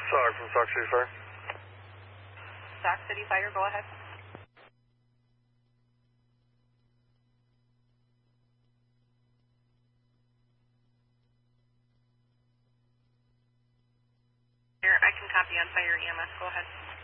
Sorry, from Sox City Fire. Sox City Fire, go ahead. Here, I can copy on Fire EMS, go ahead.